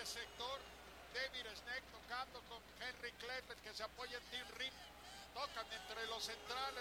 sector. David Schneck tocando con Henry Kleffel, que se apoya en Tim Rim. Tocan entre los centrales.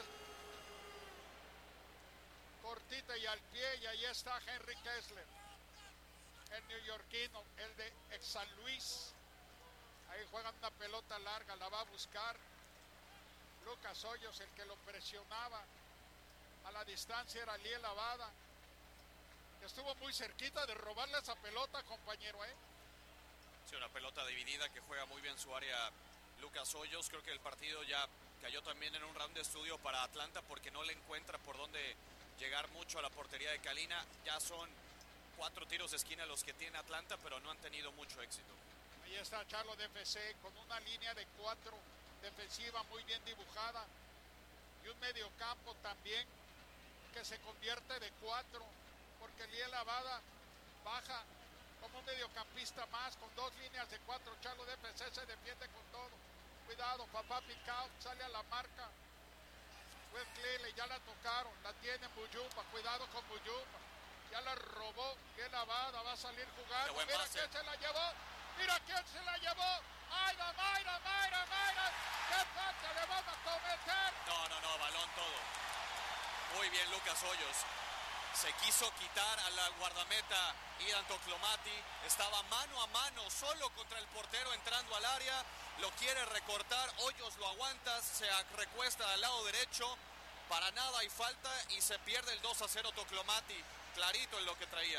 Cortita y al pie, y ahí está Henry Kessler, el neoyorquino, el de ex San Luis. Ahí juegan una pelota larga, la va a buscar Lucas Hoyos, el que lo presionaba. A la distancia era Liel Lavada, que estuvo muy cerquita de robarle esa pelota, compañero, Sí, una pelota dividida que juega muy bien su área Lucas Hoyos. Creo que el partido ya cayó también en un round de estudio para Atlanta porque no le encuentra por dónde llegar mucho a la portería de Kalina. Ya son 4 tiros de esquina los que tiene Atlanta, pero no han tenido mucho éxito. Ahí está Charlotte FC con una línea de 4 defensiva muy bien dibujada y un mediocampo también que se convierte de 4, porque Liel Lavada baja como un mediocampista más con 2 líneas de 4. Charlotte FC se defiende con todo. Cuidado, papá Picao sale a la marca. Will Cleary, ya la tocaron, la tiene Muyumba, cuidado con Muyumba, ya la robó, Liel Lavada va a salir jugando, mira quién se la llevó, mira quién se la llevó, Mayra, ¿qué falta le van a cometer? No, balón todo. Muy bien Lucas Hoyos, se quiso quitar a la guardameta Idan Toclomati, estaba mano a mano solo contra el portero entrando al área, lo quiere recortar, Hoyos lo aguanta, se recuesta al lado derecho, para nada hay falta y se pierde el 2-0 Toclomati, clarito en lo que traía.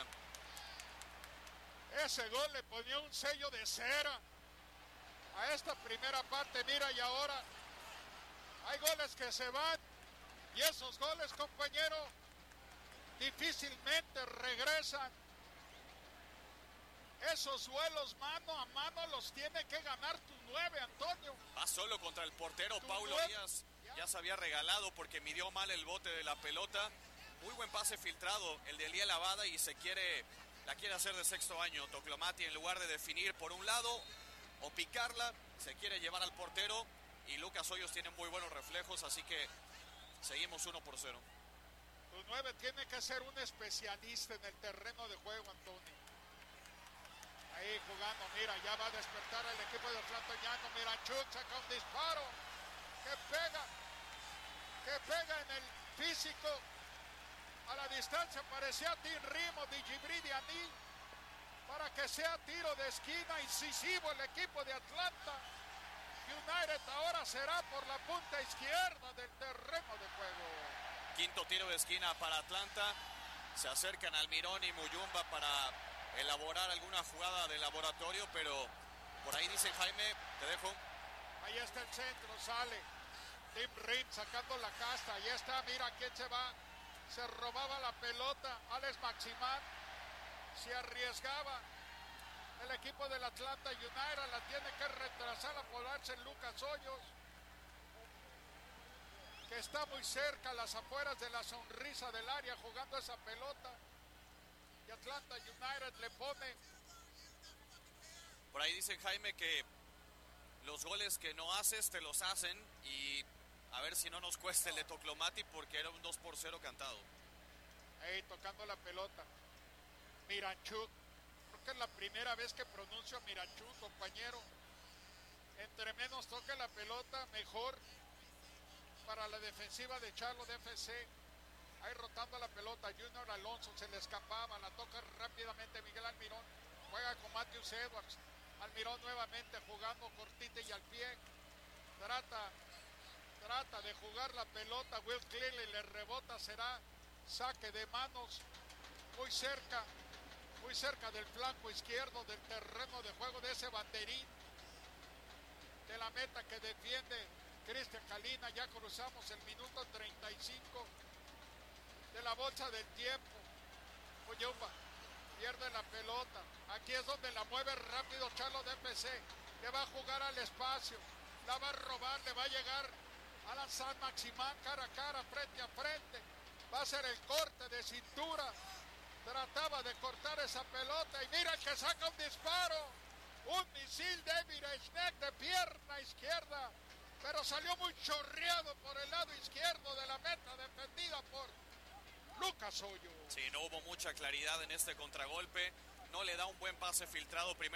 Ese gol le ponía un sello de cera a esta primera parte, mira, y ahora hay goles que se van y esos goles, compañero, difícilmente regresan. Esos duelos mano a mano los tiene que ganar tu 9, Antonio. Va solo contra el portero Paulo Díaz. Ya se había regalado porque midió mal el bote de la pelota. Muy buen pase filtrado el de Liel Lavada y la quiere hacer de sexto año. Toclomati, en lugar de definir por un lado o picarla, se quiere llevar al portero y Lucas Hoyos tiene muy buenos reflejos, así que seguimos 1-0. Tu 9 tiene que ser un especialista en el terreno de juego, Antonio. Ahí jugando, mira, ya va a despertar el equipo de Atlanta. Miranchuk saca un disparo que pega en el físico. A la distancia parecía Tim Rim o Digibri Dianí, para que sea tiro de esquina incisivo el equipo de Atlanta United. Ahora será por la punta izquierda del terreno de juego. Quinto tiro de esquina para Atlanta. Se acercan Almirón y Muyumba para elaborar alguna jugada de laboratorio, pero por ahí dice Jaime, te dejo. Ahí está el centro, sale Tim Rim sacando la casta, ahí está, mira quién se va, se robaba la pelota, Alex Maximán, se arriesgaba el equipo del Atlanta United, la tiene que retrasar a ponerse en Lucas Hoyos, que está muy cerca a las afueras de la sonrisa del área jugando esa pelota. Y Atlanta United le pone. Por ahí dicen, Jaime, que los goles que no haces te los hacen, y a ver si no nos cuesta el de Toclomati porque era un 2-0 cantado. Ahí tocando la pelota Miranchuk, creo que es la primera vez que pronuncio Miranchuk, compañero. Entre menos toque la pelota, mejor para la defensiva de Charlotte FC. Ahí rotando la pelota, Junior Alonso se le escapaba, la toca rápidamente Miguel Almirón, juega con Matthews Edwards, Almirón nuevamente jugando cortita y al pie, trata de jugar la pelota, Will Cleary le rebota, será saque de manos, muy cerca del flanco izquierdo del terreno de juego de ese banderín de la meta que defiende Cristian Kalina. Ya cruzamos el minuto 35 de la bolsa del tiempo. Muyumba pierde la pelota, aquí es donde la mueve rápido Charlotte FC, le va a jugar al espacio, la va a robar, le va a llegar Alan San Maximán cara a cara, frente a frente, va a hacer el corte de cintura, trataba de cortar esa pelota y mira el que saca un disparo, un misil David Schneck de pierna izquierda, pero salió muy chorreado por el lado izquierdo de la meta, defendida por Lucas Hoyos. Sí, no hubo mucha claridad en este contragolpe, no le da un buen pase filtrado primero